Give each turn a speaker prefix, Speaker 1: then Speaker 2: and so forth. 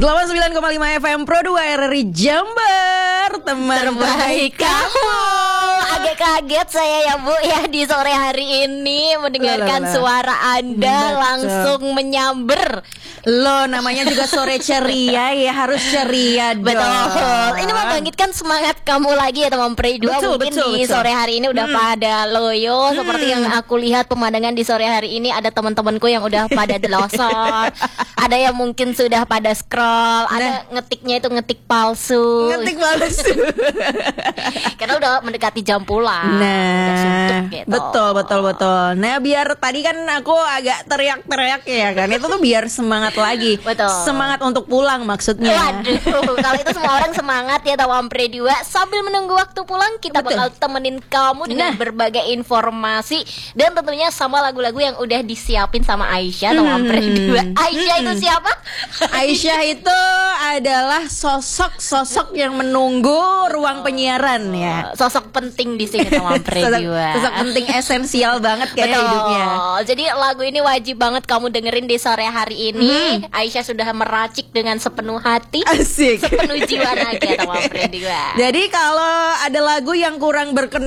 Speaker 1: 89,5 FM Pro 2 RRI Jember, teman terbaik kamu.
Speaker 2: Agak kaget saya ya Bu ya di sore hari ini mendengarkan suara Anda langsung menyamber.
Speaker 1: Loh, namanya juga sore ceria ya, harus ceria dong.
Speaker 2: Betul. Ini membangkitkan semangat kamu lagi ya teman Pre 2. Mungkin di sore hari ini udah pada loyo seperti yang aku lihat pemandangan di sore hari ini. Ada teman-temanku yang udah pada delosor. Ada yang mungkin sudah pada scroll. Ada ngetiknya itu ngetik palsu.
Speaker 1: Ngetik palsu.
Speaker 2: Karena udah mendekati jam pulang.
Speaker 1: Nah,
Speaker 2: gitu.
Speaker 1: betul. Nah, biar tadi kan aku agak teriak-teriak ya kan. Itu tuh biar semangat lagi.
Speaker 2: Betul.
Speaker 1: Semangat untuk pulang maksudnya.
Speaker 2: Waduh, kalau itu semua orang semangat ya Tawam Pre 2. Sambil menunggu waktu pulang kita bakal temenin kamu dengan berbagai informasi dan tentunya sama lagu-lagu yang udah disiapin sama Aisyah Tawam Pre 2. Aisyah itu siapa?
Speaker 1: Aisyah itu adalah sosok yang menunggu ruang penyiaran ya.
Speaker 2: Sosok penting di sini Tawam Pre 2.
Speaker 1: Sosok penting esensial banget kayak hidupnya.
Speaker 2: Jadi lagu ini wajib banget kamu dengerin di sore hari ini. Aisyah sudah meracik dengan sepenuh hati.
Speaker 1: Asik.
Speaker 2: Sepenuh jiwa naga Tawam Pre 2.
Speaker 1: Jadi kalau ada lagu yang kurang berkenan